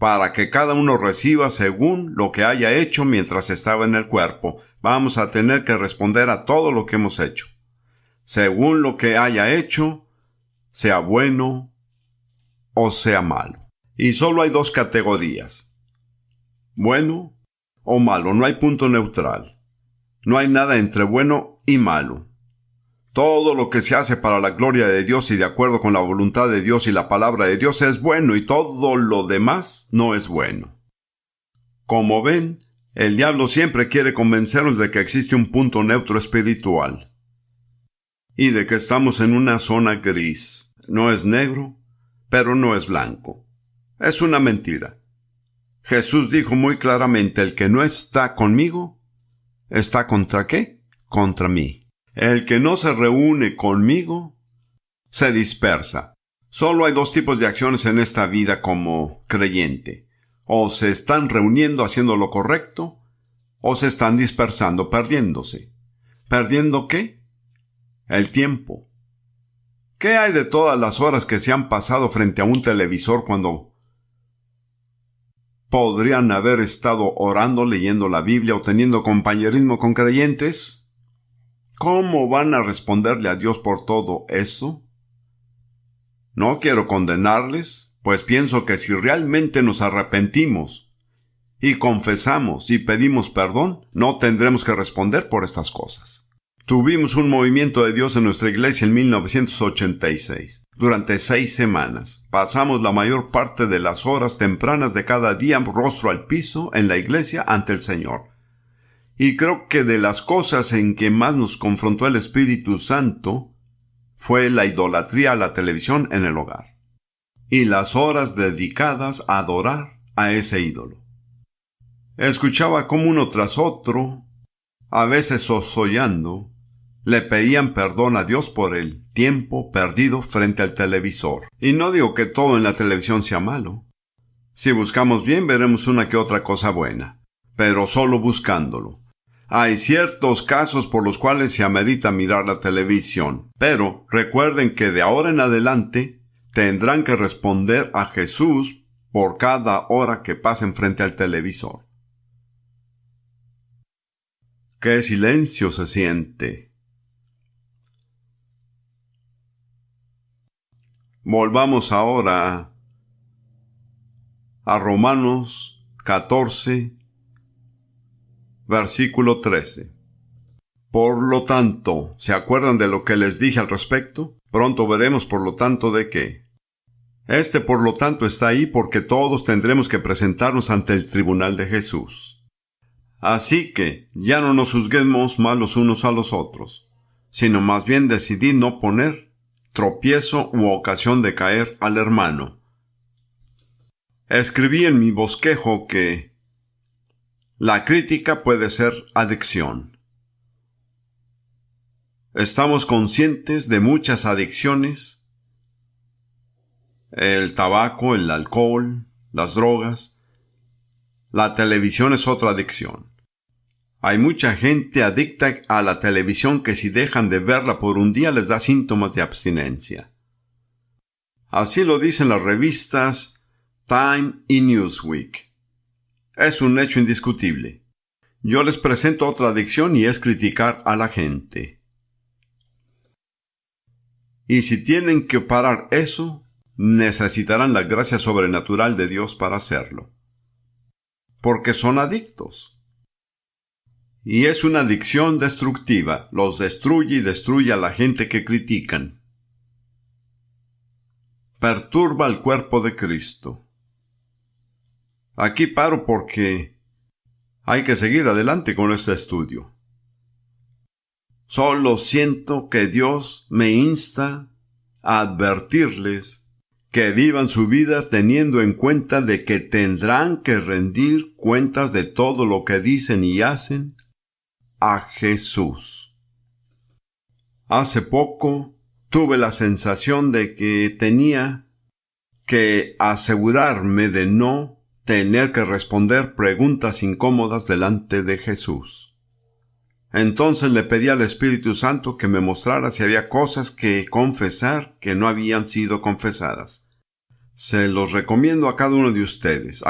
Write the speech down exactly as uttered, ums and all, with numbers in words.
para que cada uno reciba según lo que haya hecho mientras estaba en el cuerpo. Vamos a tener que responder a todo lo que hemos hecho. Según lo que haya hecho, sea bueno o sea malo. Y solo hay dos categorías: bueno o malo. No hay punto neutral. No hay nada entre bueno y malo. Todo lo que se hace para la gloria de Dios y de acuerdo con la voluntad de Dios y la palabra de Dios es bueno, y todo lo demás no es bueno. Como ven, el diablo siempre quiere convencernos de que existe un punto neutro espiritual y de que estamos en una zona gris. No es negro, pero no es blanco. Es una mentira. Jesús dijo muy claramente: el que no está conmigo, ¿está contra qué? Contra mí. El que no se reúne conmigo, se dispersa. Solo hay dos tipos de acciones en esta vida como creyente. O se están reuniendo haciendo lo correcto, o se están dispersando, perdiéndose. ¿Perdiendo qué? El tiempo. ¿Qué hay de todas las horas que se han pasado frente a un televisor cuando podrían haber estado orando, leyendo la Biblia o teniendo compañerismo con creyentes? ¿Cómo van a responderle a Dios por todo eso? No quiero condenarles, pues pienso que si realmente nos arrepentimos y confesamos y pedimos perdón, no tendremos que responder por estas cosas. Tuvimos un movimiento de Dios en nuestra iglesia en mil novecientos ochenta y seis. Durante seis semanas, pasamos la mayor parte de las horas tempranas de cada día rostro al piso en la iglesia ante el Señor. Y creo que de las cosas en que más nos confrontó el Espíritu Santo fue la idolatría a la televisión en el hogar y las horas dedicadas a adorar a ese ídolo. Escuchaba cómo uno tras otro, a veces sosollando, le pedían perdón a Dios por el tiempo perdido frente al televisor. Y no digo que todo en la televisión sea malo. Si buscamos bien, veremos una que otra cosa buena, pero solo buscándolo. Hay ciertos casos por los cuales se amerita mirar la televisión, pero recuerden que de ahora en adelante tendrán que responder a Jesús por cada hora que pasen frente al televisor. ¡Qué silencio se siente! Volvamos ahora a Romanos catorce, versículo trece. Por lo tanto, ¿se acuerdan de lo que les dije al respecto? Pronto veremos por lo tanto de qué. Este por lo tanto está ahí porque todos tendremos que presentarnos ante el tribunal de Jesús. Así que ya no nos juzguemos mal los unos a los otros, sino más bien decidid no poner tropiezo u ocasión de caer al hermano. Escribí en mi bosquejo que la crítica puede ser adicción. Estamos conscientes de muchas adicciones: el tabaco, el alcohol, las drogas. La televisión es otra adicción. Hay mucha gente adicta a la televisión que si dejan de verla por un día les da síntomas de abstinencia. Así lo dicen las revistas Time y Newsweek. Es un hecho indiscutible. Yo les presento otra adicción y es criticar a la gente. Y si tienen que parar eso, necesitarán la gracia sobrenatural de Dios para hacerlo. Porque son adictos. Y es una adicción destructiva. Los destruye y destruye a la gente que critican. Perturba el cuerpo de Cristo. Aquí paro porque hay que seguir adelante con este estudio. Solo siento que Dios me insta a advertirles que vivan su vida teniendo en cuenta de que tendrán que rendir cuentas de todo lo que dicen y hacen a Jesús. Hace poco tuve la sensación de que tenía que asegurarme de no tener que responder preguntas incómodas delante de Jesús. Entonces le pedí al Espíritu Santo que me mostrara si había cosas que confesar que no habían sido confesadas. Se los recomiendo a cada uno de ustedes.